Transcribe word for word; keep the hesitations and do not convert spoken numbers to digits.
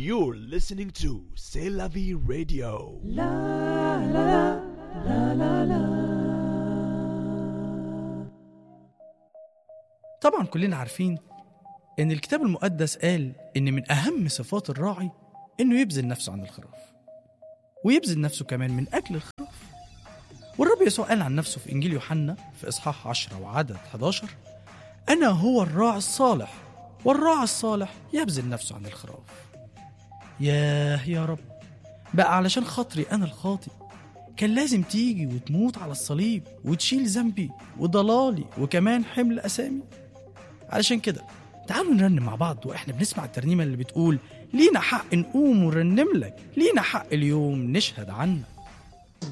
You're listening to C'est la vie radio. La la la la la. طبعا كلنا عارفين إن الكتاب المقدس قال إن من أهم صفات الراعي إنه يبذل نفسه عن الخراف، ويبذل نفسه كمان من أجل الخراف. والرب يسوع قال عن نفسه في إنجيل يوحنا في إصحاح عشرة وعدد إحدى عشر: أنا هو الراعي الصالح، والراعي الصالح يبذل نفسه عن الخراف. ياه يا رب، بقى علشان خاطري أنا الخاطئ كان لازم تيجي وتموت على الصليب وتشيل ذنبي وضلالي وكمان حمل أسامي. علشان كده تعالوا نرنم مع بعض وإحنا بنسمع الترنيمة اللي بتقول: لينا حق نقوم ونرنم لك، لينا حق اليوم نشهد عنك.